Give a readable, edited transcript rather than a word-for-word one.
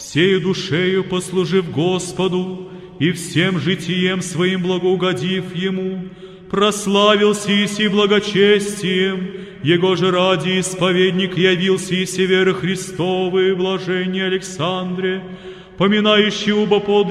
Всею душею послужив Господу и всем житием своим благоугодив Ему, прославился Иси благочестием, Его же ради исповедник явился Иси веры Христовой, блаженней Александре, поминающий убо